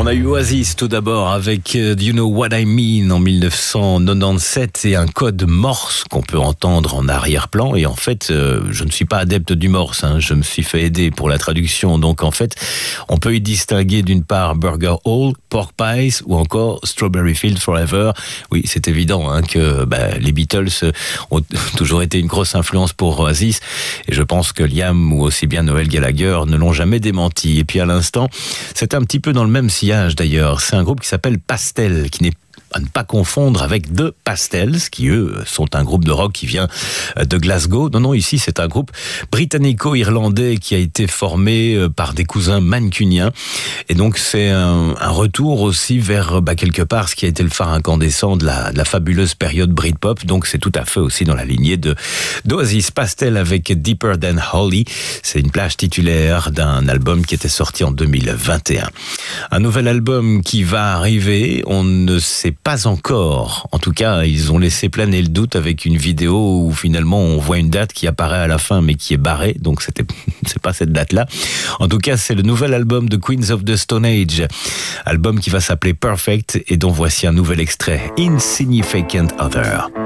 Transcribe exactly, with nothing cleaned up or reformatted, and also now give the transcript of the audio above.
On a eu Oasis tout d'abord avec Do You Know What I Mean en dix-neuf cent quatre-vingt-dix-sept et un code morse qu'on peut entendre en arrière-plan. Et en fait, euh, je ne suis pas adepte du morse, hein, je me suis fait aider pour la traduction. Donc en fait, on peut y distinguer d'une part Burger Hall, Pork Pies ou encore Strawberry Fields Forever. Oui, c'est évident hein, que bah, les Beatles ont toujours été une grosse influence pour Oasis. Et je pense que Liam ou aussi bien Noel Gallagher ne l'ont jamais démenti. Et puis à l'instant, c'est un petit peu dans le même sillage d'ailleurs. C'est un groupe qui s'appelle Pastel, qui n'est à ne pas confondre avec The Pastels, qui eux sont un groupe de rock qui vient de Glasgow. Non, non, ici c'est un groupe britannico-irlandais qui a été formé par des cousins mancuniens. Et donc c'est un, un retour aussi vers bah, quelque part ce qui a été le phare incandescent de la, de la fabuleuse période Britpop. Donc c'est tout à fait aussi dans la lignée de d'Oasis. Pastel avec Deeper Than Holly. C'est une plage titulaire d'un album qui était sorti en deux mille vingt et un. Un nouvel album qui va arriver, on ne sait pas Pas encore. En tout cas, ils ont laissé planer le doute avec une vidéo où finalement on voit une date qui apparaît à la fin mais qui est barrée. Donc c'était, c'est pas cette date-là. En tout cas, c'est le nouvel album de Queens of the Stone Age. Album qui va s'appeler Perfect et dont voici un nouvel extrait. Insignificant Other.